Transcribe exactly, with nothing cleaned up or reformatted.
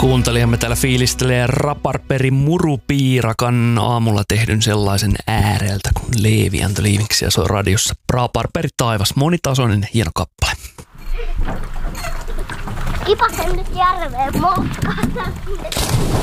Kuuntelijamme täällä fiilistelee Raparperin Murupiirakan aamulla tehdyn sellaisen ääreltä, kun Leevi antoi liimiksiä soi radiossa. Raparperi taivas, monitasoinen hieno kappale. Kipasen nyt järveen moukkaan.